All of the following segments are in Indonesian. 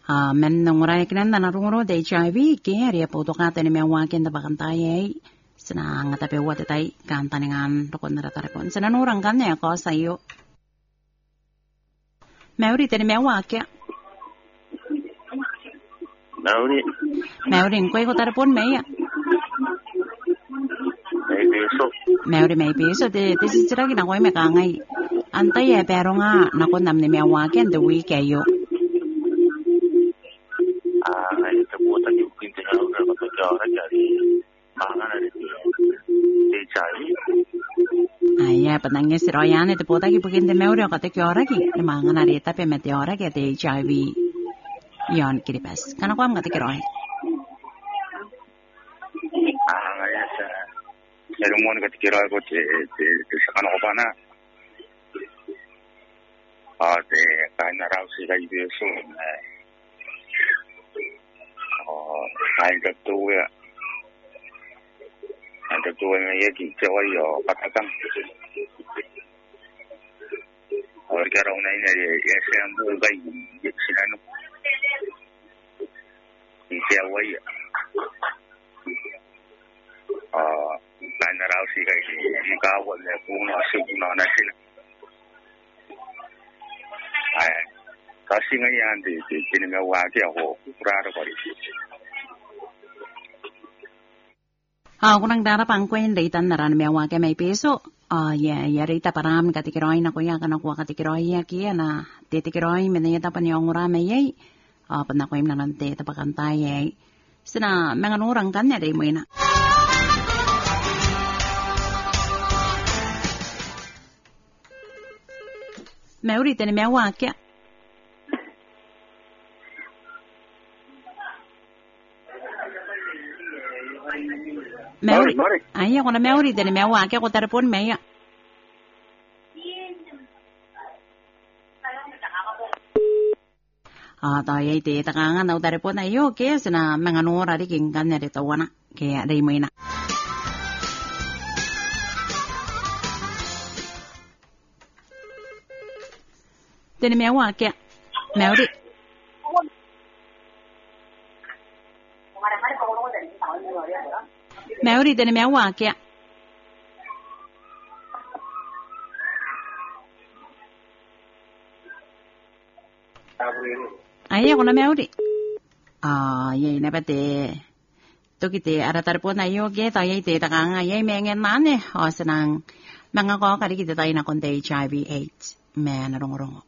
Men ngurai kinan na narungro de HIV ke ria poto kata ni mewa ken tabakan taye sina ngata pe wate tai kan taningan tokon na tarekon sina nurang kan ya ko sayo Mauri tani mewa ke Mauri koi ko tarepon meya Mauri mai peso de sisira kina koi me kangai antai ya peronga nakon nam ni mewa ken de wi kayo Ay, penangnya si Royan itu pota ki bikin de meuri kata ki ora ki, mangan ari tapi mete ora ki de HIV. Yon kiri pas. Kana ko am kata ki Roy. Ya sa. Serumon kata ki Roy ko te sakana ko bana. De kana raw si ga ibe so. Ay ga to ya. Ada tuan yang jadi cewek yo katakan. Orang kira orang ini ya saya ambil bayi sila nu. Cewek ya. Lain rau sih kayak ini kawal ya punya seguna nasi. Kasih ngayan di sini mewah dia ho kurang kali. Kunang dara pang kwen reitan naran mewa ke may peso. Ya reita param katikiroy na kuya kana kuwa katikiroy ya kiya na titikiroy menayata pa niyong urame yay. Panakoy na nante tapakantay yay. Sina mga nurang kanya day mo ina. Mauri tani mewa kya. Mauri. Ay, ako na Mauri. Dali mewa. Kaya ako tarapon, Maya. Tayo iti takangan na tarapon na iyo. Kaya sana mga nura di kingkan na rito wana. Kaya day mo ina. Dali mewa. Kaya Mauri. Mauri dali mewa kaya. Ay ako na Mauri. Yay na pati. Tukiti aratar po na yogi tayo iti takanga yay mengen mane. Sanang mga ko karikita tayo na konti HIV AIDS. May narong-rong.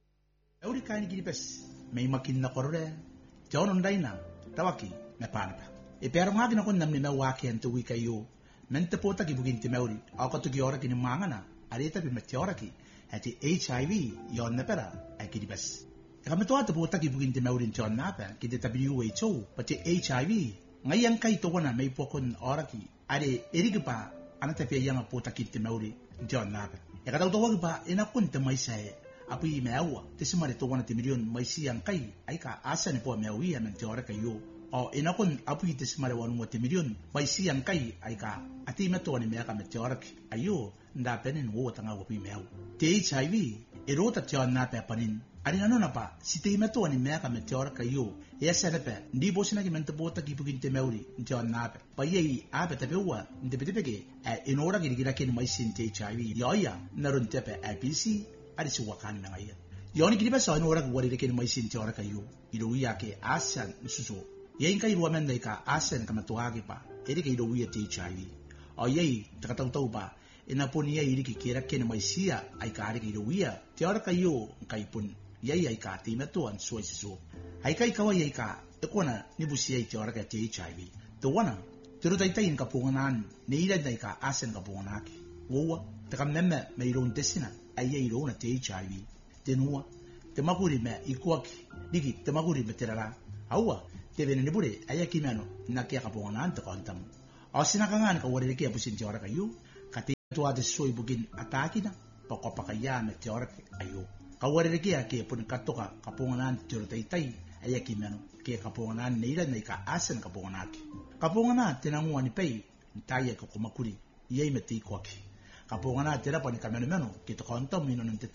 Mauri kain gilipes. May makin na korore. Jauh nunday na. Tawaki na panapa. Pero nga kinakon nam ni mewaki ang tuwi kayo. Mente po ta kibugin ti Mauri. Ako to giora kini mangana. Arita pi metiora ki. Hati HIV yon na pera ay kilibas. Kami to ato po ta kibugin ti Mauri John napa. Kiti WHO pati HIV. Ngayang kay to na may pokon ora ki. Ade erigi pa anata pi yang po ta kiti Mauri John napa. Kataw tawag pa inakun ta may say. Apoy mewa. Tisimari to wana ti milyon may siyang kay. Ay ka asa ni po mewi ang tiora kayo. Inakon apoy tis marawan mo timilyon may siyang kay ay ka ati mato ni meka meteorak ayo ndapenin wo tanga wo pimew te HIV erota tion na pe panin ani ano na pa si te mato ni meka meteorak ayo ya senepe ndi bo sina ki mente bota ki bugin te mewri tion na pe pa ye ape te bewa ndi petepege inora ki gira ken mai sin te HIV ya narun tepe APC ari si wakan na ngaya yoni ki ba so inora ko wari ken mai sin te ora kayo ido ya ke asan susu Yang kay ruaman na ika asen kamatuagi pa, edi kay idowi at HIV. Yay, takataw-taw pa, inapon niya iri kikira kina may siya ay kaari kay idowi ya. Tiara kayo, kay pun, yay ay ka, timatuan, suway siso. Ay kay kaway ay ka, iko na, nibusiya ay tiara kay HIV. Tawana, tirutay-tayin kapunganan, nailad na ika asen kapunganaki. Wawa, takam neme, mayroon desina, ay yayroon at HIV. Tinuwa, tamakuri me, ikuwaki, digi, tamakuri me tirara. Awa, tebe ni bure aya kimano nakia kapongana anta kontam asina kangan ka wari ke abusin tiora kayu kati to ade soy bugin atakina pakopakaya me tiora ayu ka wari ke ake pun katoka kapongana tiora tai aya kimano ke kapongana neira nei ka asen kapongana kapongana tenangu ani pei ntaya ko kumakuri yei meti kwaki kapongana tera pani kameno meno ke to kontam mino ntetain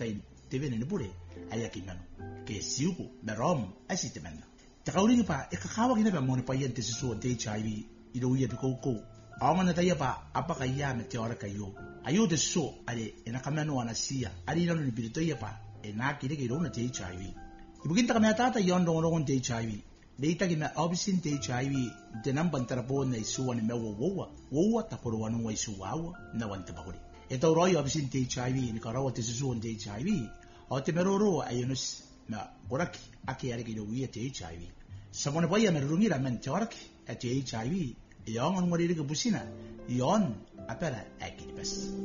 te vene ne pure aya kinano ke siuko me rom asite menna ta kauringi pa e kakawa kina pa mone pa yente su te HIV ilo ia bi ko awana ta ia pa apa ka ia me te ora kayo ayo de so ale ena kamano ana sia ali no ni bi to ia pa e na kire ke ro na te HIV ibukin ta ka me tata yondo ro te HIV leita ki me obisin te HIV de namba ntarabo na isu ani me wowa ta poro wanu wa isu wawa na wanta bakuri e tau roi obisin te HIV ni ka rawa te susu on te HIV o te meroro ayunus na oraki ake ari ki do wi te HIV samone boya me rungira men te oraki te HIV yon ngori ke busina yon apara akibas